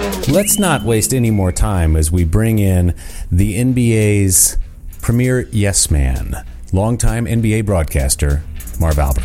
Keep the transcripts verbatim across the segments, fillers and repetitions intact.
Let's not waste any more time as we bring in the N B A's premier yes man, longtime N B A broadcaster, Marv Albert.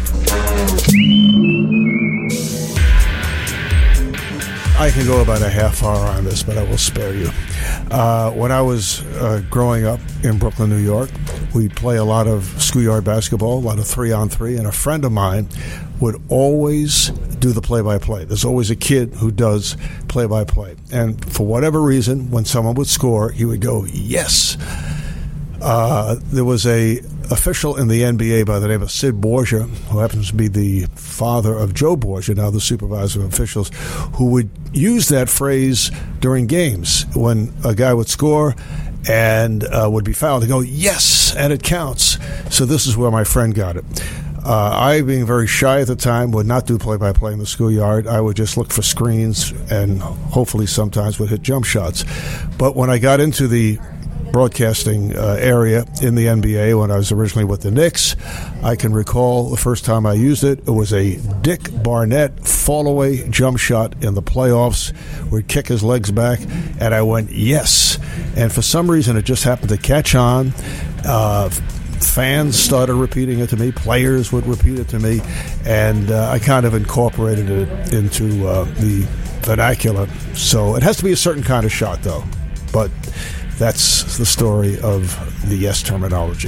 I can go about a half hour on this, but I will spare you. Uh, when I was uh, growing up in Brooklyn, New York, we'd play a lot of schoolyard basketball, a lot of three-on-three, and a friend of mine would always do the play-by-play. There's always a kid who does play-by-play. And for whatever reason, when someone would score, he would go, yes. Uh, there was a official in the N B A by the name of Sid Borgia, who happens to be the father of Joe Borgia, now the supervisor of officials, who would use that phrase during games when a guy would score and uh, would be fouled. He'd go, yes, and it counts. So this is where my friend got it. Uh, I, being very shy at the time, would not do play-by-play in the schoolyard. I would just look for screens and hopefully sometimes would hit jump shots. But when I got into the broadcasting uh, area in the N B A when I was originally with the Knicks, I can recall the first time I used it. It was a Dick Barnett fall-away jump shot in the playoffs where he'd kick his legs back, and I went, yes. And for some reason, it just happened to catch on. Uh, fans started repeating it to me. Players would repeat it to me, and uh, I kind of incorporated it into uh, the vernacular. So it has to be a certain kind of shot, though. But that's the story of the yes terminology.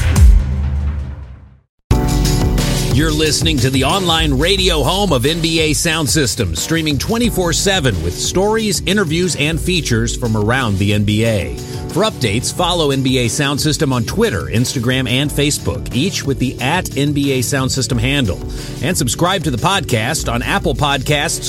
You're listening to the online radio home of N B A Sound Systems, streaming twenty-four seven with stories, interviews, and features from around the N B A. For updates, follow N B A Sound System on Twitter, Instagram, and Facebook, each with the at N B A Sound System handle. And subscribe to the podcast on Apple Podcasts,